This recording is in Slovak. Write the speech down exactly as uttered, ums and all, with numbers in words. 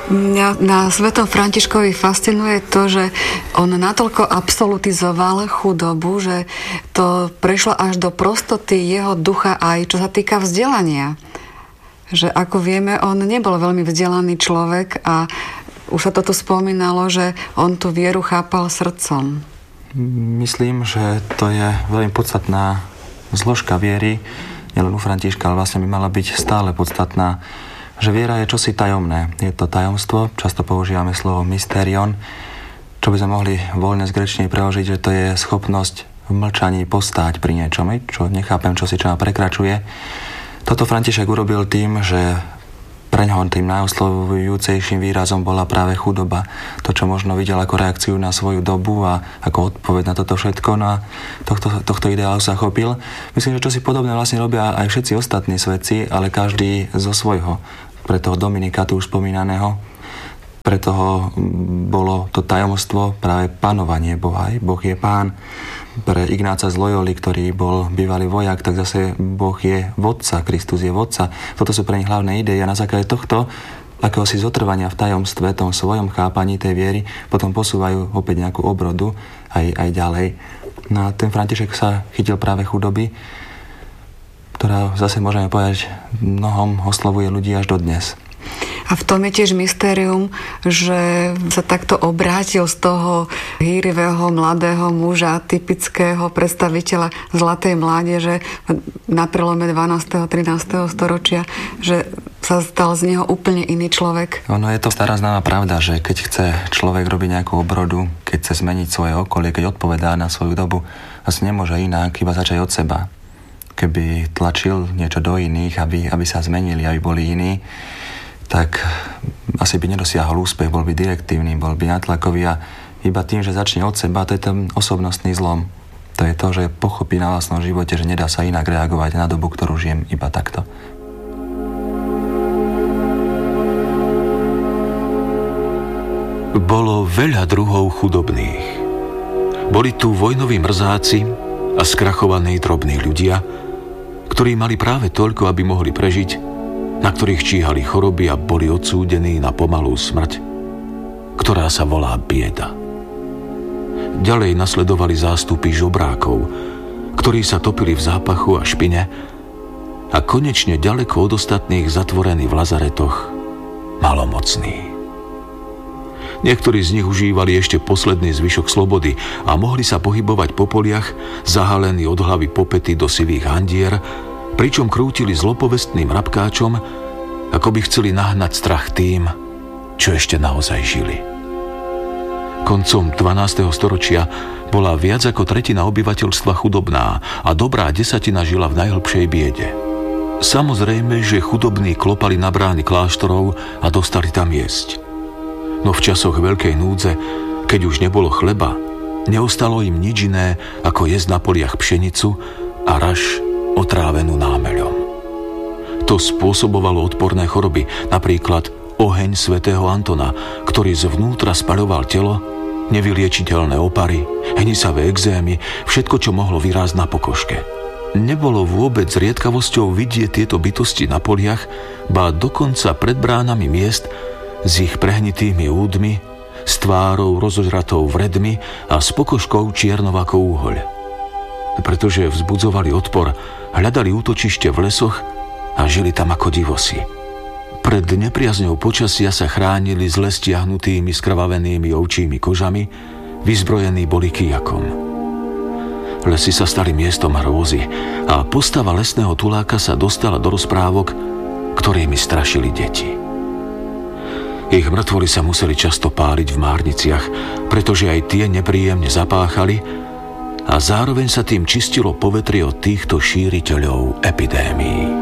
Mňa na svätom Františkovi fascinuje to, že on natoľko absolutizoval chudobu, že to prešlo až do prostoty jeho ducha aj čo sa týka vzdelania. Že ako vieme, on nebol veľmi vzdelaný človek a už sa toto spomínalo, že on tú vieru chápal srdcom. Myslím, že to je veľmi podstatná zložka viery, nielen u Františka, ale vlastne by mala byť stále podstatná, že viera je čosi tajomné. Je to tajomstvo, často používame slovo mysterion, čo by sme mohli voľne z gréčtiny preložiť, že to je schopnosť v mlčaní postáť pri niečom, čo nechápem, čo si čo ma prekračuje. Toto František urobil tým, že preňho tým najoslovujúcejším výrazom bola práve chudoba. To, čo možno videl ako reakciu na svoju dobu a ako odpoveď na toto všetko. No a tohto, tohto ideálu sa chopil. Myslím, že čosi podobné vlastne robia aj všetci ostatní svetci, ale každý zo svojho. Pre toho Dominika tu už spomínaného. Pre toho bolo to tajomstvo práve panovanie Boha. Boh je pán. Pre Ignáca z Loyoli, ktorý bol bývalý vojak, tak zase Boh je vodca, Kristus je vodca. Toto sú pre nich hlavné idei a na základe tohto akéhosi zotrvania v tajomstve, tom svojom chápaní tej viery, potom posúvajú opäť nejakú obrodu aj, aj ďalej. No a ten František sa chytil práve chudoby, ktorá zase môžeme povedať mnohom oslovuje ľudí až dodnes. A v tom je tiež mystérium, že sa takto obrátil z toho hýrivého mladého muža, typického predstaviteľa zlatej mládeže na prelome dvanásteho a trinásteho storočia, že sa stal z neho úplne iný človek. Ono je to stará známa pravda, že keď chce človek robiť nejakú obrodu, keď chce zmeniť svoje okolie, keď odpovedá na svoju dobu, asi nemôže inak, iba začať od seba. Keby tlačil niečo do iných, aby, aby sa zmenili, aby boli iní, tak asi by nedosiahol úspech, bol by direktívny, bol by natlakový a iba tým, že začne od seba, to je ten osobnostný zlom. To je to, že pochopí na vlastnom živote, že nedá sa inak reagovať na dobu, ktorú žijem iba takto. Bolo veľa druhov chudobných. Boli tu vojnoví mrzáci a skrachovaní drobní ľudia, ktorí mali práve toľko, aby mohli prežiť, na ktorých číhali choroby a boli odsúdení na pomalú smrť, ktorá sa volá bieda. Ďalej nasledovali zástupy žobrákov, ktorí sa topili v zápachu a špine a konečne ďaleko od ostatných zatvorení v lazaretoch malomocní. Niektorí z nich užívali ešte posledný zvyšok slobody a mohli sa pohybovať po poliach, zahalení od hlavy po pety do sivých handier, pričom krútili zlopovestným rabkáčom, ako by chceli nahnať strach tým, čo ešte naozaj žili. Koncom dvanásteho storočia bola viac ako tretina obyvateľstva chudobná a dobrá desatina žila v najhlbšej biede. Samozrejme, že chudobní klopali na brány kláštorov a dostali tam jesť. No v časoch veľkej núdze, keď už nebolo chleba, neostalo im nič iné, ako jesť na poliach pšenicu a raž otrávenú námeľom. To spôsobovalo odporné choroby, napríklad oheň svätého Antona, ktorý zvnútra spaľoval telo, nevyliečiteľné opary, hnisavé exémy, všetko, čo mohlo vyrásť na pokožke. Nebolo vôbec zriedkavosťou vidieť tieto bytosti na poliach, ba dokonca pred bránami miest s ich prehnitými údmi, s tvárou rozožratou vredmi a s pokožkou čiernou ako úhoľ. Pretože vzbudzovali odpor, hľadali útočište v lesoch a žili tam ako divosi. Pred nepriazňou počasia sa chránili zle stiahnutými skrvavenými ovčími kožami, vyzbrojení boli kijakom. Lesy sa stali miestom hrôzy a postava lesného tuláka sa dostala do rozprávok, ktorými strašili deti. Ich mŕtvoly sa museli často páliť v márniciach, pretože aj tie nepríjemne zapáchali a zároveň sa tým čistilo povetrie od týchto šíriteľov epidémií.